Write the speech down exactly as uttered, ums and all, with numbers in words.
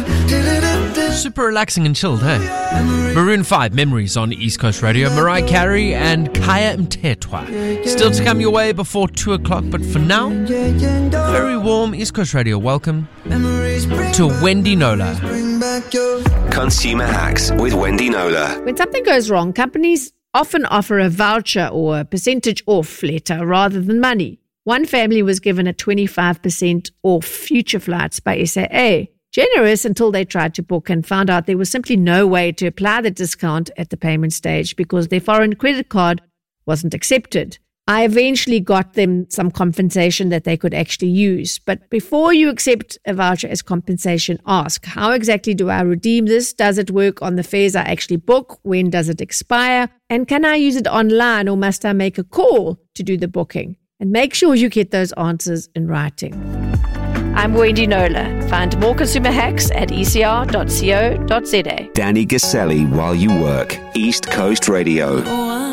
Super relaxing and chilled, hey? Maroon five, Memories on East Coast Radio. Mariah Carey and Kaya Mtetwa. Still to come your way before two o'clock, but for now, very warm East Coast Radio. Welcome to Wendy Knowler. Consumer Hacks with Wendy Knowler. When something goes wrong, companies often offer a voucher or a percentage off letter rather than money. One family was given a twenty-five percent off future flights by S A A. Generous until they tried to book and found out there was simply no way to apply the discount at the payment stage because their foreign credit card wasn't accepted. I eventually got them some compensation that they could actually use. But before you accept a voucher as compensation, ask, how exactly do I redeem this? Does it work on the fares I actually book? When does it expire? And can I use it online or must I make a call to do the booking? And make sure you get those answers in writing. I'm Wendy Knowler. Find more consumer hacks at e c r dot co dot z a. Danny Gaselli while you work. East Coast Radio. Oh,